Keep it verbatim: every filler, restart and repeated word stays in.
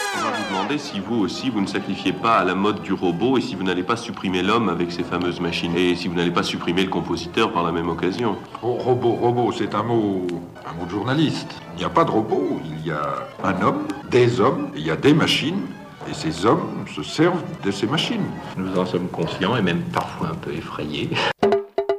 On va vous demander si vous aussi, vous ne sacrifiez pas à la mode du robot et si vous n'allez pas supprimer l'homme avec ces fameuses machines. Et si vous n'allez pas supprimer le compositeur par la même occasion. Oh, robot, robot, c'est un mot, un mot de journaliste. Il n'y a pas de robot, il y a un homme, des hommes, et il y a des machines. Et ces hommes se servent de ces machines. Nous en sommes conscients et même parfois un peu effrayés.